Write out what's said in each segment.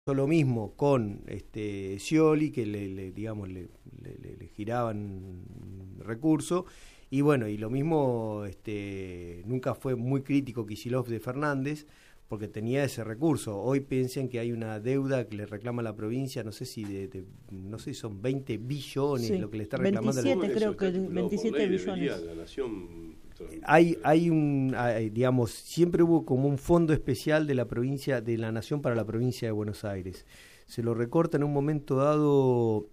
lo mismo con Scioli, que le giraban recursos, y bueno, y lo mismo nunca fue muy crítico Kicillof de Fernández, porque tenía ese recurso. Hoy piensen que hay una deuda que le reclama la provincia, no sé si no sé si son 20 billones, sí, lo que le está reclamando 27, creo que 27 billones. La nación... digamos, siempre hubo como un fondo especial de la provincia, de la nación para la provincia de Buenos Aires. Se lo recorta en un momento dado,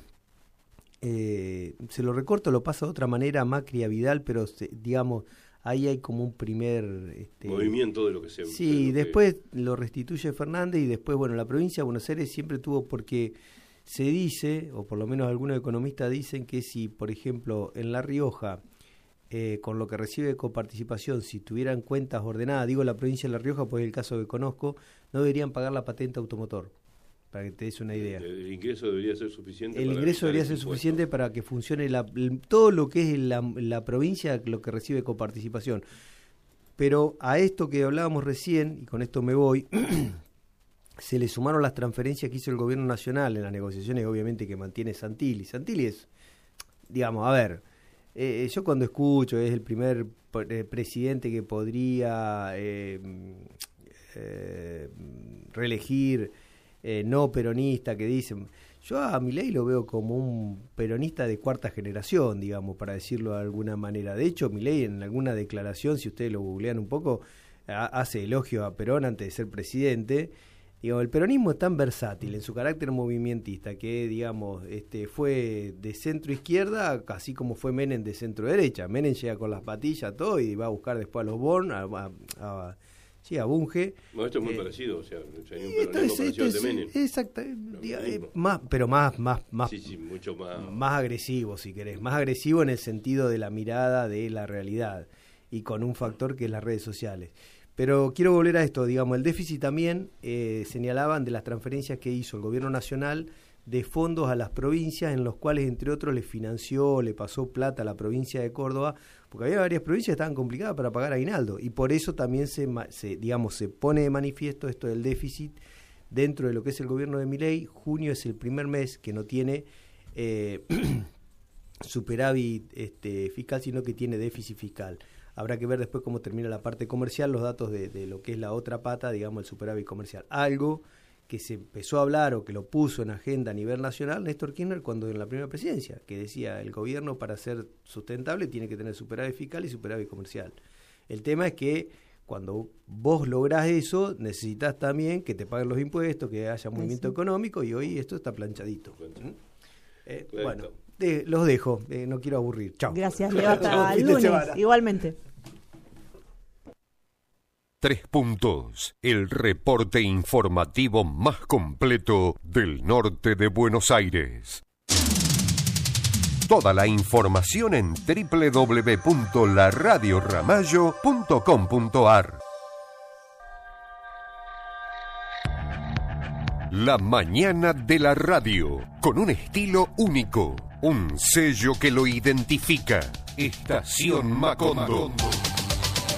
se lo recorta, lo pasa de otra manera a Macri, a Vidal, pero digamos, ahí hay como un primer... movimiento de lo que se... Sí, después lo restituye Fernández y después, bueno, la provincia de Buenos Aires siempre tuvo, porque se dice, o por lo menos algunos economistas dicen que si, por ejemplo, en La Rioja... con lo que recibe de coparticipación, si tuvieran cuentas ordenadas, digo la provincia de La Rioja, pues es el caso que conozco, no deberían pagar la patente automotor, para que te des una idea. El ingreso debería ser suficiente. El ingreso debería ser suficiente para que funcione todo lo que es la provincia, lo que recibe coparticipación. Pero a esto que hablábamos recién, y con esto me voy, se le sumaron las transferencias que hizo el gobierno nacional en las negociaciones, obviamente, que mantiene Santilli. Santilli es, digamos, a ver... yo cuando escucho, es el primer presidente que podría reelegir no peronista, que dicen, yo a Milei lo veo como un peronista de cuarta generación, digamos, para decirlo de alguna manera. De hecho, Milei en alguna declaración, si ustedes lo googlean un poco, hace elogio a Perón antes de ser presidente. Digo, el peronismo es tan versátil en su carácter movimentista que, digamos, fue de centro izquierda, así como fue Menem de centro derecha. Menem llega con las patillas, todo, y va a buscar después a los Born, a Bunge. Bueno, esto es muy parecido, o sea, hay un peronismo parecido al de Menem. Exacto, pero más sí, mucho más agresivo, si querés, más agresivo en el sentido de la mirada de la realidad, y con un factor que es las redes sociales. Pero quiero volver a esto, digamos, el déficit también señalaban de las transferencias que hizo el gobierno nacional de fondos a las provincias, en los cuales, entre otros, le pasó plata a la provincia de Córdoba, porque había varias provincias que estaban complicadas para pagar aguinaldo, y por eso también se pone de manifiesto esto del déficit dentro de lo que es el gobierno de Milei. Junio es el primer mes que no tiene superávit fiscal, sino que tiene déficit fiscal. Habrá que ver después cómo termina la parte comercial, los datos de lo que es la otra pata, digamos, el superávit comercial. Algo que se empezó a hablar o que lo puso en agenda a nivel nacional Néstor Kirchner cuando en la primera presidencia, que decía, el gobierno para ser sustentable tiene que tener superávit fiscal y superávit comercial. El tema es que cuando vos lográs eso, necesitas también que te paguen los impuestos, que haya movimiento económico, y hoy esto está planchadito. Bueno, los dejo, no quiero aburrir. Chao. Gracias, Leo. Hasta el lunes, igualmente. 3 puntos, el reporte informativo más completo del norte de Buenos Aires. Toda la información en www.laradioramallo.com.ar. La mañana de la radio, con un estilo único, un sello que lo identifica. Estación Macondo.